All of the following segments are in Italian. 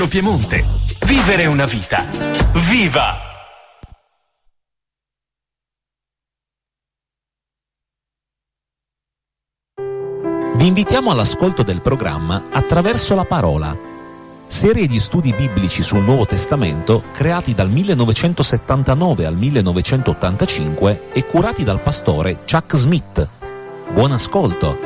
Piemonte. Vivere una vita. Viva! Vi invitiamo all'ascolto del programma Attraverso la Parola, serie di studi biblici sul Nuovo Testamento creati dal 1979 al 1985 e curati dal pastore Chuck Smith. Buon ascolto!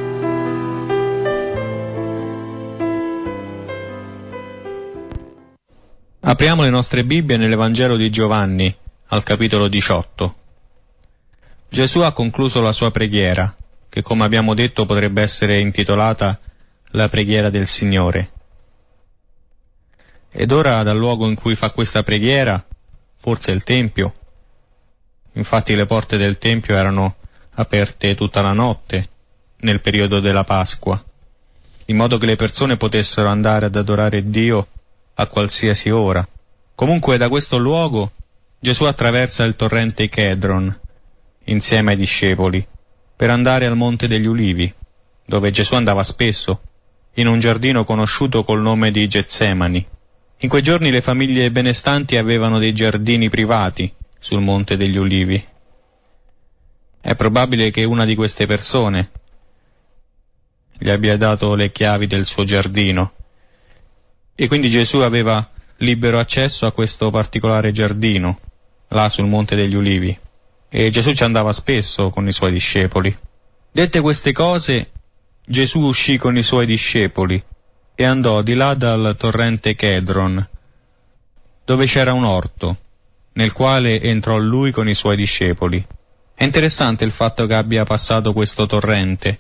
Apriamo le nostre Bibbie nell'Evangelo di Giovanni, al capitolo 18. Gesù ha concluso la sua preghiera, che come abbiamo detto potrebbe essere intitolata la preghiera del Signore. Ed ora dal luogo in cui fa questa preghiera, forse il Tempio, infatti le porte del Tempio erano aperte tutta la notte, nel periodo della Pasqua, in modo che le persone potessero andare ad adorare Dio a qualsiasi ora. Comunque da questo luogo Gesù attraversa il torrente Chedron insieme ai discepoli per andare al Monte degli Ulivi, dove Gesù andava spesso, in un giardino conosciuto col nome di Getsemani. In quei giorni le famiglie benestanti avevano dei giardini privati sul Monte degli Ulivi. È probabile che una di queste persone gli abbia dato le chiavi del suo giardino, e quindi Gesù aveva libero accesso a questo particolare giardino, là sul Monte degli Ulivi, e Gesù ci andava spesso con i suoi discepoli. Dette queste cose, Gesù uscì con i suoi discepoli e andò di là dal torrente Chedron, dove c'era un orto, nel quale entrò lui con i suoi discepoli. È interessante il fatto che abbia passato questo torrente,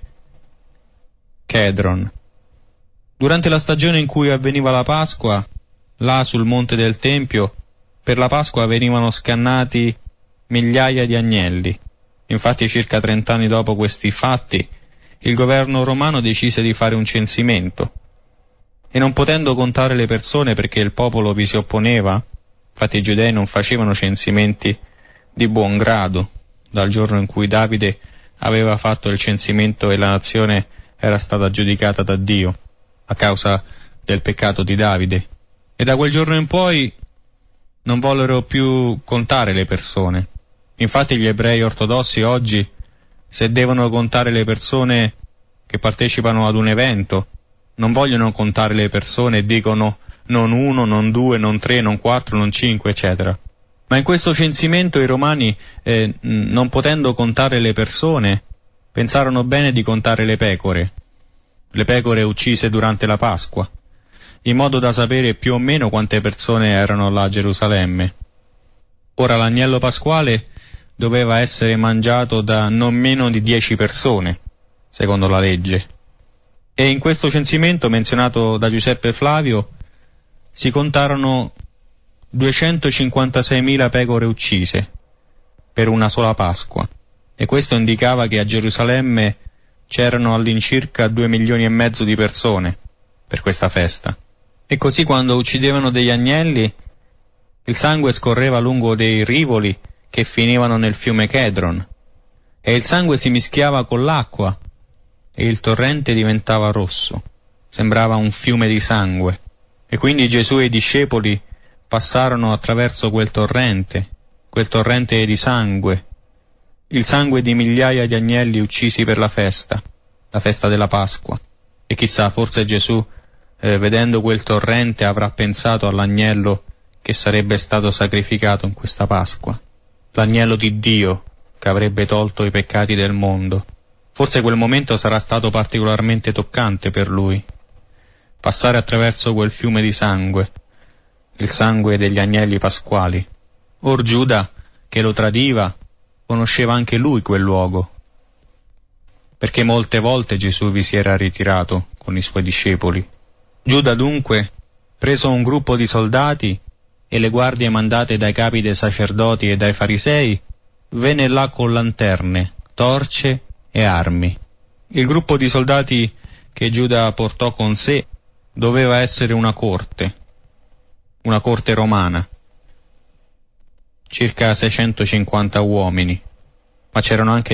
Chedron. Durante la stagione in cui avveniva la Pasqua, là sul monte del Tempio, per la Pasqua venivano scannati migliaia di agnelli. Infatti circa 30 anni dopo questi fatti, il governo romano decise di fare un censimento. E non potendo contare le persone perché il popolo vi si opponeva, infatti i giudei non facevano censimenti di buon grado, dal giorno in cui Davide aveva fatto il censimento e la nazione era stata giudicata da Dio a causa del peccato di Davide. E da quel giorno in poi non vollero più contare le persone. Infatti gli ebrei ortodossi oggi, se devono contare le persone che partecipano ad un evento, non vogliono contare le persone e dicono non 1, non 2, non 3, non 4, non 5, eccetera. Ma in questo censimento i romani, non potendo contare le persone, pensarono bene di contare le pecore uccise durante la Pasqua, in modo da sapere più o meno quante persone erano là a Gerusalemme. Ora l'agnello pasquale doveva essere mangiato da non meno di 10 persone, secondo la legge. E in questo censimento menzionato da Giuseppe Flavio si contarono 256.000 pecore uccise per una sola Pasqua, e questo indicava che a Gerusalemme c'erano all'incirca 2,5 milioni di persone per questa festa. E così quando uccidevano degli agnelli, il sangue scorreva lungo dei rivoli che finivano nel fiume Chedron, e il sangue si mischiava con l'acqua, e il torrente diventava rosso, sembrava un fiume di sangue. E quindi Gesù e i discepoli passarono attraverso quel torrente di sangue, il sangue di migliaia di agnelli uccisi per la festa della Pasqua. E chissà, forse Gesù, vedendo quel torrente, avrà pensato all'agnello che sarebbe stato sacrificato in questa Pasqua, l'agnello di Dio che avrebbe tolto i peccati del mondo. Forse quel momento sarà stato particolarmente toccante per lui, passare attraverso quel fiume di sangue, il sangue degli agnelli pasquali. Or Giuda, che lo tradiva, conosceva anche lui quel luogo, perché molte volte Gesù vi si era ritirato con i suoi discepoli. Giuda dunque, preso un gruppo di soldati e le guardie mandate dai capi dei sacerdoti e dai farisei, venne là con lanterne, torce e armi. Il gruppo di soldati che Giuda portò con sé doveva essere una corte romana, circa 650 uomini, ma c'erano anche